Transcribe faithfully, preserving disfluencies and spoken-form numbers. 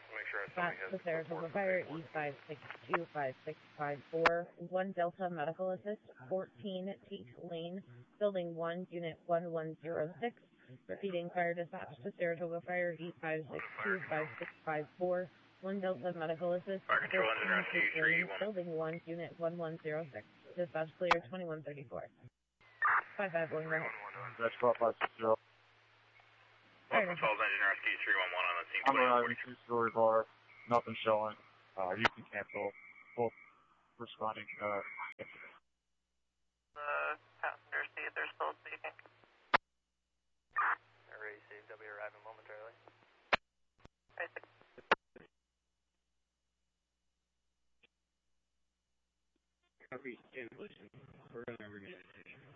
Make sure Dispatch to Saratoga Fire, E five six two five six five four, one Delta Medical Assist, fourteen Teak Lane, Building one, Unit one one zero six. Repeating fire dispatch to Saratoga Fire, E five six two five six five four, one Delta Medical Assist, fourteen Teak Lane, Building one, Unit one one zero six. Dispatch clear, twenty-one thirty-four. five five one, right. That's twelve five six zero. Welcome twelve engine rescue three one one on the scene. I'm arriving two-story bar. Nothing showing. Uh, you can cancel. Both responding. Uh, the passengers see if they're still speaking. Array C W arriving momentarily. Copy. We're going over